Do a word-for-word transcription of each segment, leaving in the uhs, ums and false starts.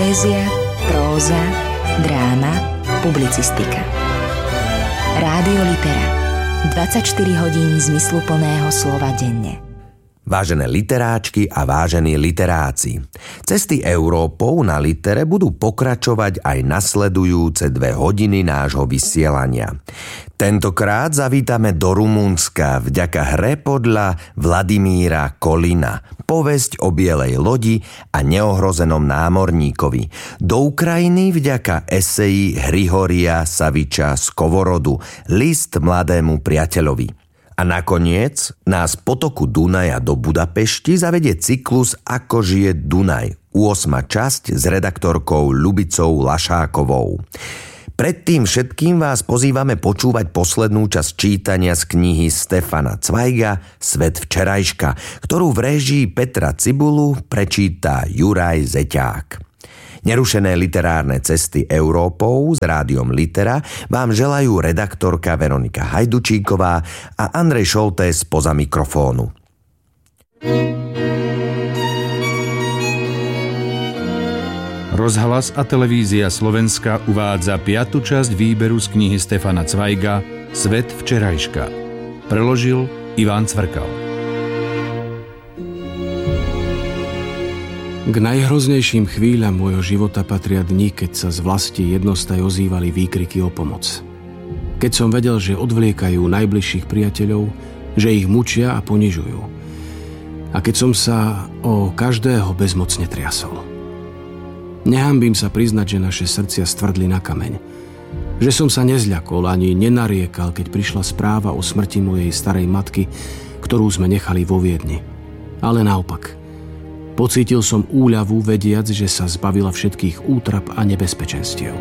Poézia, próza, dráma, publicistika. Rádio Litera. dvadsaťštyri hodín zmysluplného slova denne. Vážené literáčky a vážení literáci, cesty Európou na Litere budú pokračovať aj nasledujúce dve hodiny nášho vysielania. Tentokrát zavítame do Rumunska vďaka hre podľa Vladimíra Kolina, Povesť o bielej lodi a neohrozenom námorníkovi, do Ukrajiny vďaka eseji Hrihoria Saviča Skovorodu, List mladému priateľovi. A nakoniec nás po toku Dunaja do Budapešti zavedie cyklus Ako žije Dunaj, ôsma časť s redaktorkou Ľubicou Lašákovou. Predtým všetkým vás pozývame počúvať poslednú časť čítania z knihy Stefana Cvajga Svet včerajška, ktorú v réžii Petra Cibulu prečíta Juraj Zeťák. Nerušené literárne cesty Európou s rádiom Litera vám želajú redaktorka Veronika Hajdučíková a Andrej Šoltés spoza mikrofónu. Rozhlas a televízia Slovenska uvádza piatu časť výberu z knihy Stefana Cvajga Svet včerajška. Preložil Ivan Cvrkal. K najhroznejším chvíľam môjho života patria dni, keď sa z vlasti jednostaj ozývali výkriky o pomoc. Keď som vedel, že odvliekajú najbližších priateľov, že ich mučia a ponižujú. A keď som sa o každého bezmocne triasol. Nehanbím sa priznať, že naše srdcia stvrdli na kameň. Že som sa nezľakol ani nenariekal, keď prišla správa o smrti mojej starej matky, ktorú sme nechali vo Viedni. Ale naopak. Pocítil som úľavu, vediac, že sa zbavila všetkých útrap a nebezpečenstiev.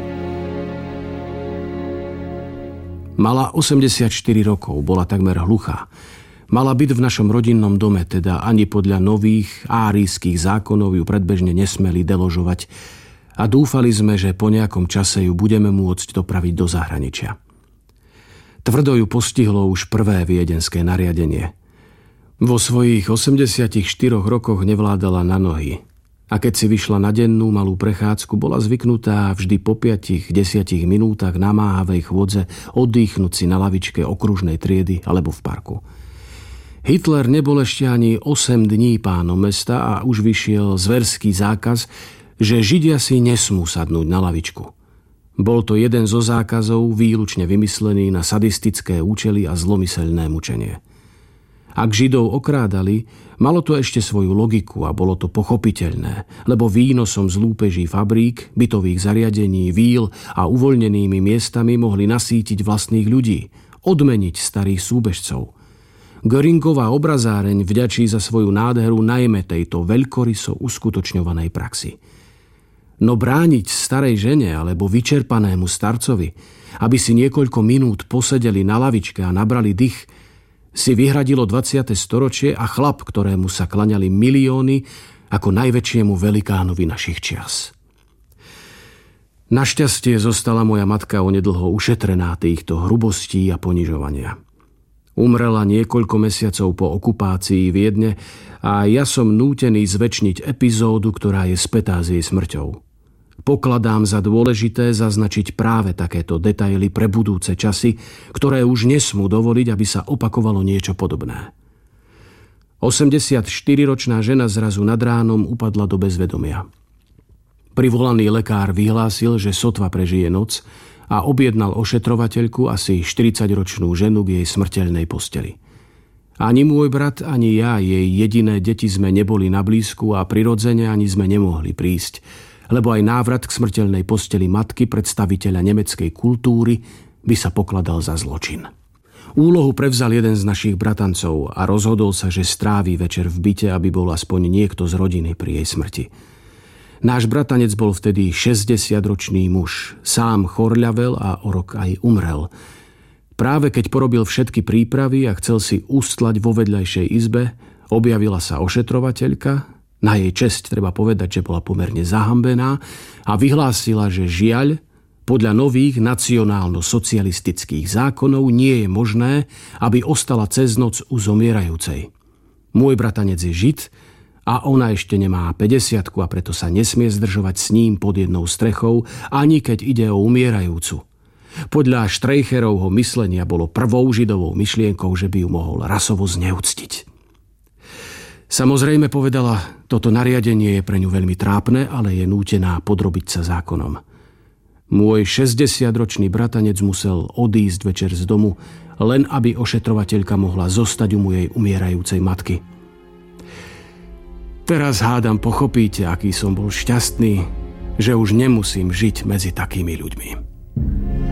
Mala osemdesiatštyri rokov, bola takmer hluchá. Mala byt v našom rodinnom dome, teda ani podľa nových árijských zákonov ju predbežne nesmeli deložovať a dúfali sme, že po nejakom čase ju budeme môcť dopraviť do zahraničia. Tvrdo ju postihlo už prvé viedenské nariadenie. Vo svojich osemdesiatich štyroch rokoch nevládala na nohy a keď si vyšla na dennú malú prechádzku, bola zvyknutá vždy po piatich desiatich minútach namáhavej chôdze oddychnúť si na lavičke okružnej triedy alebo v parku. Hitler nebol ešte ani osem dní pánom mesta a už vyšiel zverský zákaz, že Židia si nesmú sadnúť na lavičku. Bol to jeden zo zákazov výlučne vymyslený na sadistické účely a zlomyselné mučenie. Ak Židov okrádali, malo to ešte svoju logiku a bolo to pochopiteľné, lebo výnosom z lúpeží fabrík, bytových zariadení, víl a uvoľnenými miestami mohli nasýtiť vlastných ľudí, odmeniť starých súbežcov. Göringová obrazáreň vďačí za svoju nádheru najmä tejto veľkoryso uskutočňovanej praxi. No brániť starej žene alebo vyčerpanému starcovi, aby si niekoľko minút posedeli na lavičke a nabrali dych, si vyhradilo dvadsiate storočie a chlap, ktorému sa klaňali milióny ako najväčšiemu velikánovi našich čias. Našťastie zostala moja matka onedlho ušetrená týchto hrubostí a ponižovania. Umrela niekoľko mesiacov po okupácii Viedne a ja som nútený zvečniť epizódu, ktorá je spätá s jej smrťou. Pokladám za dôležité zaznačiť práve takéto detaily pre budúce časy, ktoré už nesmú dovoliť, aby sa opakovalo niečo podobné. osemdesiatštyriročná žena zrazu nad ránom upadla do bezvedomia. Privolaný lekár vyhlásil, že sotva prežije noc a objednal ošetrovateľku, asi štyridsaťročnú ženu, k jej smrteľnej posteli. Ani môj brat, ani ja, jej jediné deti sme neboli na blízku a prirodzene ani sme nemohli prísť, lebo aj návrat k smrteľnej posteli matky predstaviteľa nemeckej kultúry by sa pokladal za zločin. Úlohu prevzal jeden z našich bratancov a rozhodol sa, že stráví večer v byte, aby bol aspoň niekto z rodiny pri jej smrti. Náš bratanec bol vtedy šesťdesiatročný muž, sám chorľavel a o rok aj umrel. Práve keď porobil všetky prípravy a chcel si ustlať vo vedľajšej izbe, objavila sa ošetrovateľka. Na jej česť treba povedať, že bola pomerne zahambená a vyhlásila, že žiaľ, podľa nových nacionálno-socialistických zákonov nie je možné, aby ostala cez noc u zomierajúcej. Môj bratanec je Žid A ona ešte nemá päťdesiatku a preto sa nesmie zdržovať s ním pod jednou strechou, ani keď ide o umierajúcu. Podľa Streicherovho myslenia bolo prvou židovou myšlienkou, že by ju mohol rasovo zneúctiť. Samozrejme, povedala, toto nariadenie je pre ňu veľmi trápne, ale je nútená podrobiť sa zákonom. Môj šesťdesiatročný bratanec musel odísť večer z domu, len aby ošetrovateľka mohla zostať u mojej umierajúcej matky. Teraz hádam pochopíte, aký som bol šťastný, že už nemusím žiť medzi takými ľuďmi.